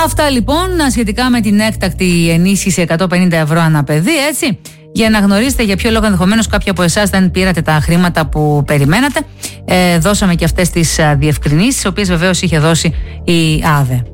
Αυτά λοιπόν σχετικά με την έκτακτη ενίσχυση 150 ευρώ ανά παιδί, έτσι. Για να γνωρίσετε για ποιο λόγο ενδεχομένως κάποιοι από εσάς δεν πήρατε τα χρήματα που περιμένατε. Δώσαμε και αυτές τις διευκρινήσεις, τις οποίες βεβαίως είχε δώσει η ΑΔΕ.